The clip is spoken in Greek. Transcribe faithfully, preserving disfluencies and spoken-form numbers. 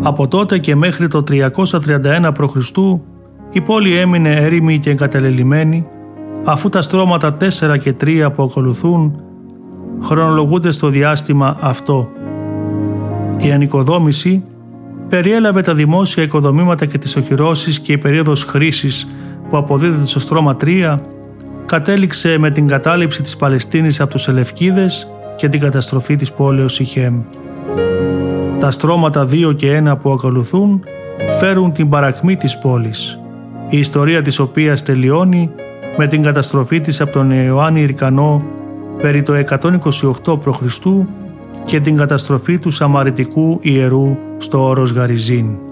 Από τότε και μέχρι το τριακόσια τριάντα ένα προ Χριστού η πόλη έμεινε έρημη και εγκαταλελειμμένη, αφού τα στρώματα τέσσερα και τρία που ακολουθούν χρονολογούνται στο διάστημα αυτό. Η ανοικοδόμηση περιέλαβε τα δημόσια οικοδομήματα και τις οχυρώσεις και η περίοδος χρήσης που αποδίδεται στο στρώμα τρία κατέληξε με την κατάληψη της Παλαιστίνης από τους Σελευκίδες και την καταστροφή της πόλεως Σιχέμ. Τα στρώματα δύο και ένα που ακολουθούν φέρουν την παρακμή της πόλης, η ιστορία της οποίας τελειώνει με την καταστροφή της από τον Ιωάννη Ηρκανό περί το εκατόν είκοσι οκτώ προ Χριστού και την καταστροφή του Σαμαριτικού ιερού στο όρος Γαριζίν.